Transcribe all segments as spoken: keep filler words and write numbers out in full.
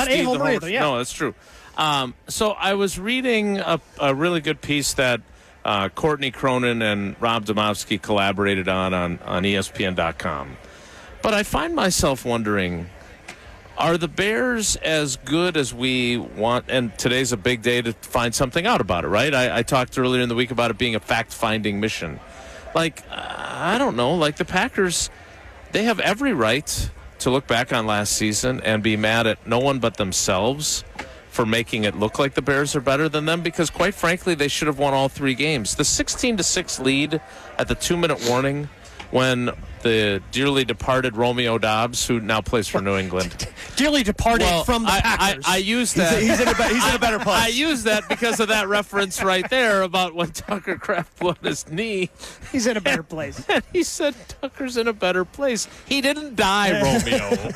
not Steve a homer the homer. either. Yeah. No, that's true. Um, so I was reading a, a really good piece that uh, Courtney Cronin and Rob Domofsky collaborated on, on on E S P N dot com. But I find myself wondering, are the Bears as good as we want? And today's a big day to find something out about it, right? I, I talked earlier in the week about it being a fact-finding mission. Like, uh, I don't know, like the Packers, they have every right to look back on last season and be mad at no one but themselves for making it look like the Bears are better than them, because quite frankly, they should have won all three games. The sixteen to six lead at the two-minute warning when the dearly departed Romeo Dobbs, who now plays for New England. Dearly departed well, from the I, Packers. I, I use that. He's, a, he's, in a, he's in a better place. I, I use that because of that reference right there about when Tucker Kraft blew his knee. He's in a better place. And he said Tucker's in a better place. He didn't die, Romeo.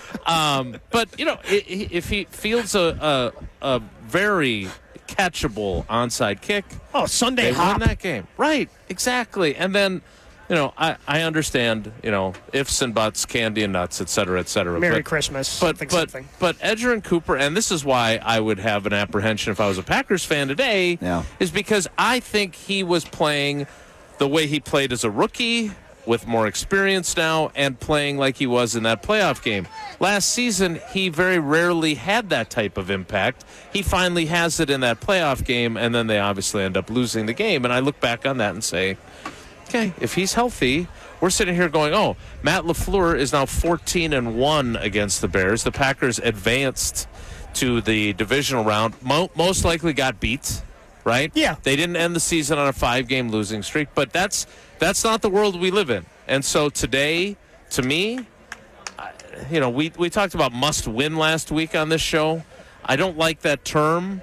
um, but, you know, if he fields a, a, a very catchable onside kick, oh, Sunday they hop. win that game. Right, exactly. And then, you know, I, I understand, you know, ifs and buts, candy and nuts, et cetera, et cetera. Merry but, Christmas. But, something, but, something. but Edgerrin Cooper, and this is why I would have an apprehension if I was a Packers fan today, yeah. is because I think he was playing the way he played as a rookie with more experience now and playing like he was in that playoff game. Last season, he very rarely had that type of impact. He finally has it in that playoff game, and then they obviously end up losing the game. And I look back on that and say, okay, if he's healthy, we're sitting here going, oh, Matt LaFleur is now fourteen and one against the Bears. The Packers advanced to the divisional round. Mo- most likely got beat, right? Yeah. They didn't end the season on a five-game losing streak, but that's that's not the world we live in. And so today, to me, I, you know, we, we talked about must-win last week on this show. I don't like that term.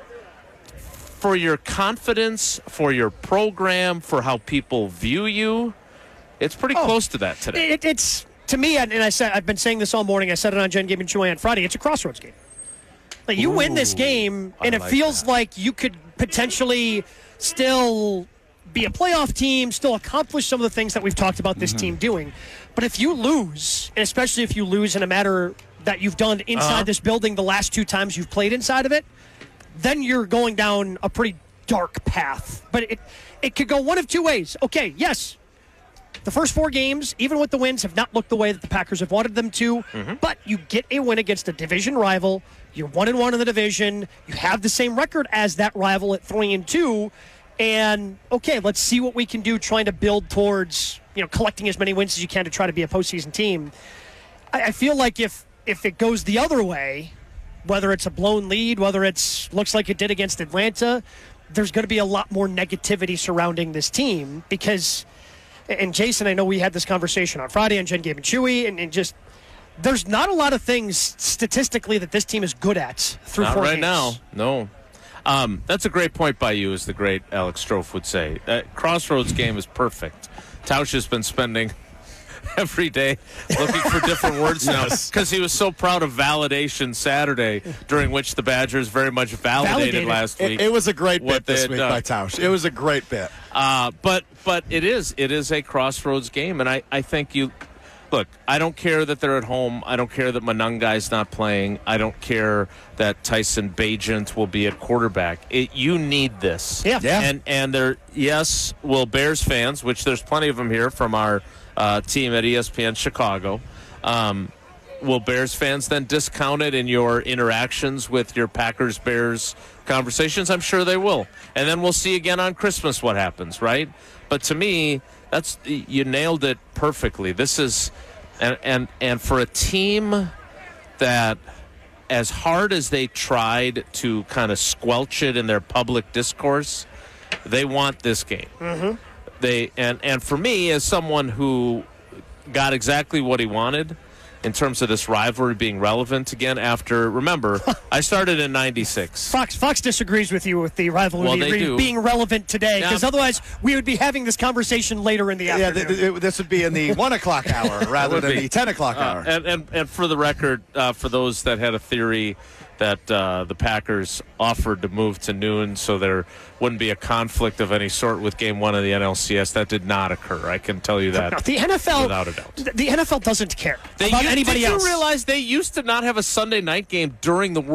For your confidence, for your program, for how people view you, it's pretty oh, close to that today. It, it's, to me, and I said, I've been saying this all morning, I said it on Jen Game and Chewy on Friday, it's a crossroads game. Like, you Ooh, win this game, and I it like feels that. like you could potentially still be a playoff team, still accomplish some of the things that we've talked about this mm-hmm. team doing. But if you lose, and especially if you lose in a matter that you've done inside uh-huh. this building the last two times you've played inside of it, then you're going down a pretty dark path. But it it could go one of two ways. Okay, yes, the first four games, even with the wins, have not looked the way that the Packers have wanted them to. Mm-hmm. But you get a win against a division rival. You're one and one in the division. You have the same record as that rival at three and two. And okay, let's see what we can do, trying to build towards, you know, collecting as many wins as you can to try to be a postseason team. I, I feel like if if it goes the other way, whether it's a blown lead, whether it's looks like it did against Atlanta, there's going to be a lot more negativity surrounding this team because, and Jason, I know we had this conversation on Friday on Jen, Gabe, and Chewy, and, and just there's not a lot of things statistically that this team is good at through not four right games. now, no. Um, that's a great point by you, as the great Alex Strofe would say. That crossroads game is perfect. Tausch has been spending every day looking for different words now because he was so proud of validation Saturday, during which the Badgers very much validated, validated. last week. It, it was a great bit this week done. by Tausch. It was a great bit. Uh, but but it is it is a crossroads game, and I, I think you look. I don't care that they're at home. I don't care that Monangai's not playing. I don't care that Tyson Bagent will be at quarterback. It, you need this. Yeah. yeah. And and there, yes, will Bears fans, which there's plenty of them here from our uh, team at E S P N Chicago, um, will Bears fans then discount it in your interactions with your Packers-Bears conversations? I'm sure they will. And then we'll see again on Christmas what happens, right? But to me, that's you nailed it perfectly. This is, and and, and for a team that, as hard as they tried to kind of squelch it in their public discourse, they want this game. Mm-hmm. They and, and for me, as someone who got exactly what he wanted in terms of this rivalry being relevant again after, remember, I started in ninety-six. Fox Fox disagrees with you with the rivalry well, they re- do. being relevant today, because now, otherwise we would be having this conversation later in the yeah, afternoon. th- th- this would be in the one o'clock hour rather than be. the ten o'clock uh, hour. And, and, and for the record, uh, for those that had a theory that uh, the Packers offered to move to noon so there wouldn't be a conflict of any sort with Game One of the N L C S. That did not occur. I can tell you that. No, the N F L, without a doubt. The N F L doesn't care they about used, anybody did else. Did you realize they used to not have a Sunday night game during the World